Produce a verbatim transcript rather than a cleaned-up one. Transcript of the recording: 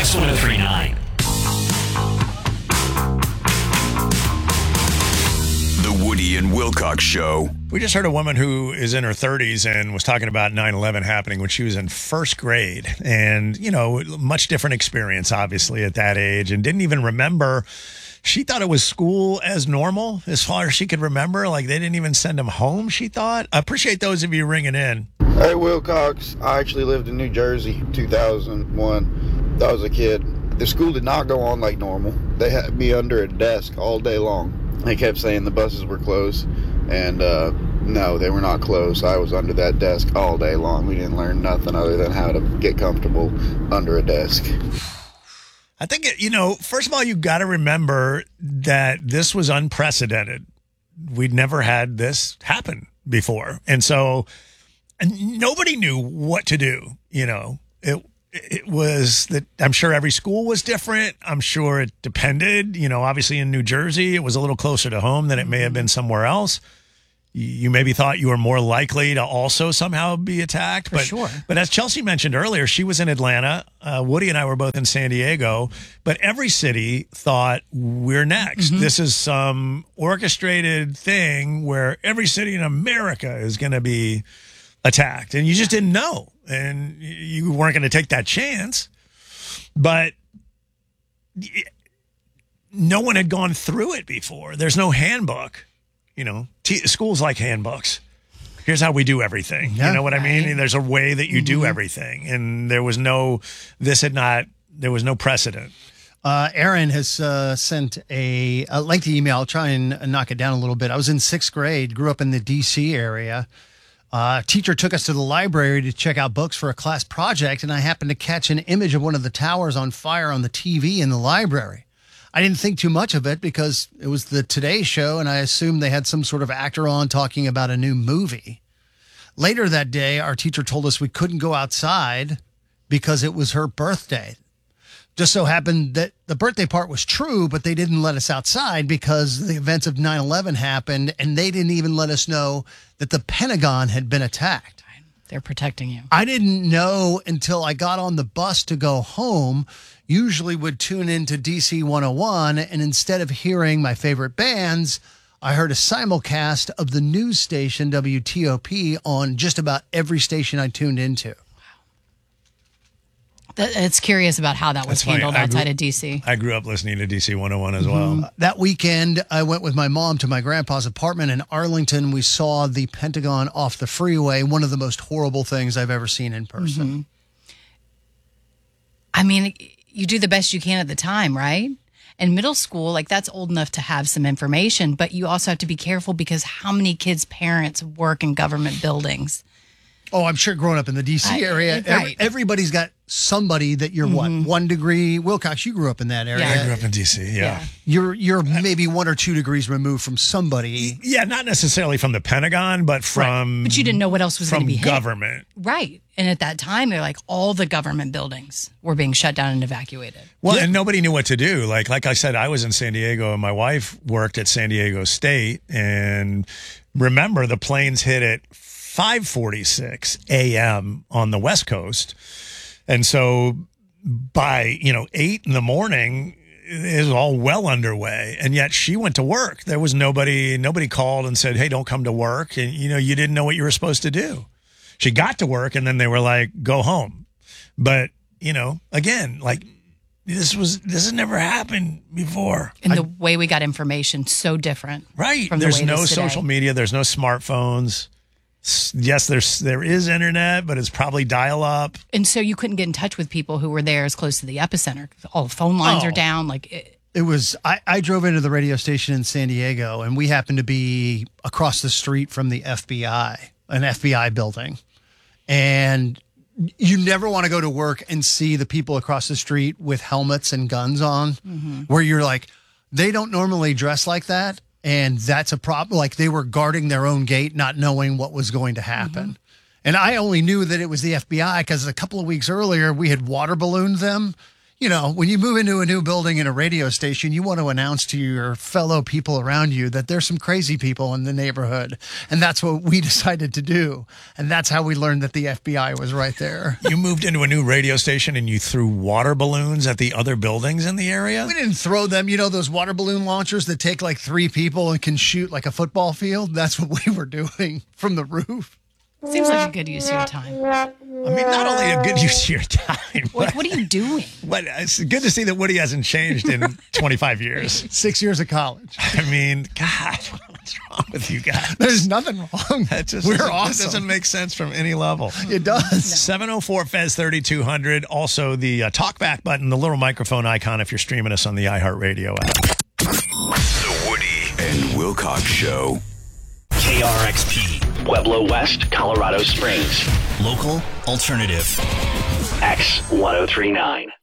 X one oh three point nine. The Woody and Wilcox Show. We just heard a woman who is in her thirties and was talking about nine eleven happening when she was in first grade. And, you know, much different experience, obviously, at that age, and didn't even remember. She thought it was school as normal, as far as she could remember. Like, they didn't even send them home, she thought. I appreciate those of you ringing in. Hey, Wilcox. I actually lived in New Jersey two thousand one. I was a kid. The school did not go on like normal. They had me under a desk all day long. They kept saying the buses were closed, and uh, no, they were not closed. I was under that desk all day long. We didn't learn nothing other than how to get comfortable under a desk. I think, it, you know, first of all, you got to remember that this was unprecedented. We'd never had this happen before. And so and nobody knew what to do. You know, it it was that I'm sure every school was different. I'm sure it depended. You know, obviously in New Jersey, it was a little closer to home than it may have been somewhere else. You maybe thought you were more likely to also somehow be attacked. For but, sure. But as Chelsea mentioned earlier, she was in Atlanta. Uh, Woody and I were both in San Diego. But every city thought, we're next. Mm-hmm. This is some orchestrated thing where every city in America is going to be attacked. And you just didn't know. And you weren't going to take that chance. But no one had gone through it before. There's no handbook. You know, t- schools like handbooks. Here's how we do everything. Yeah, you know what right. I mean? And there's a way that you Mm-hmm. do everything. And there was no, this had not, there was no precedent. Uh, Aaron has uh, sent a, a lengthy email. I'll try and knock it down a little bit. I was in sixth grade, grew up in the D C area. Uh, teacher took us to the library to check out books for a class project, and I happened to catch an image of one of the towers on fire on the T V in the library. I didn't think too much of it because it was the Today Show, and I assumed they had some sort of actor on talking about a new movie. Later that day, our teacher told us we couldn't go outside because it was her birthday. Just so happened that the birthday part was true, but they didn't let us outside because the events of nine eleven happened, and they didn't even let us know that the Pentagon had been attacked. They're protecting you. I didn't know until I got on the bus to go home. Usually would tune into D C one oh one, and instead of hearing my favorite bands, I heard a simulcast of the news station W T O P on just about every station I tuned into. That- It's curious about how that was That's funny. handled I outside grew- of D C. I grew up listening to D C one oh one as well. That weekend, I went with my mom to my grandpa's apartment in Arlington. We saw the Pentagon off the freeway, one of the most horrible things I've ever seen in person. Mm-hmm. I mean, you do the best you can at the time, right? In middle school, like that's old enough to have some information, but you also have to be careful because how many kids' parents work in government buildings? Oh, I'm sure growing up in the D C I- area, right. every, everybody's got somebody that you're what, one degree. Wilcox, you grew up in that area. Yeah. I grew up in D C, yeah. Yeah. You're you're maybe one or two degrees removed from somebody. Yeah, not necessarily from the Pentagon, but from But you didn't know what else was going from to be hit. government. Right. And at that time, they're like all the government buildings were being shut down and evacuated. Well, and nobody knew what to do. Like, like I said, I was in San Diego, and my wife worked at San Diego State. And remember, the planes hit at five forty-six a.m. on the West Coast, and so by you know eight in the morning, it was all well underway. And yet, she went to work. There was nobody. Nobody called and said, "Hey, don't come to work." And you know, you didn't know what you were supposed to do. She got to work, and then they were like, "Go home." But you know, again, like this was this has never happened before. And the way we got information, so different. Right. From the There's way it no is today. social media. There's no smartphones. S- Yes, there's there is internet, but it's probably dial up. And so you couldn't get in touch with people who were there as close to the epicenter. All the phone lines Oh. are down. Like, it, It was I, I drove into the radio station in San Diego, and we happened to be across the street from the F B I, an F B I building. And you never want to go to work and see the people across the street with helmets and guns on, where you're like, they don't normally dress like that. And that's a problem. Like they were guarding their own gate, not knowing what was going to happen. And I only knew that it was the F B I because a couple of weeks earlier we had water ballooned them. You know, when you move into a new building in a radio station, you want to announce to your fellow people around you that there's some crazy people in the neighborhood. And that's what we decided to do. And that's how we learned that the F B I was right there. You moved into a new radio station and you threw water balloons at the other buildings in the area? We didn't throw them. You know, those water balloon launchers that take like three people and can shoot like a football field? That's what we were doing from the roof. Seems like a good use of your time. I mean, not only a good use of your time. What, what are you doing? But it's good to see that Woody hasn't changed in twenty-five years. Six years of college. I mean, God, what's wrong with you guys? There's nothing wrong. That just We're doesn't, awesome. That doesn't make sense from any level. It does. seven oh four F E Z thirty-two hundred. Also, the uh, talkback button, the little microphone icon if you're streaming us on the iHeartRadio app. The Woody and Wilcox Show. K R X P, Pueblo West, Colorado Springs. local alternative. X ten thirty-nine.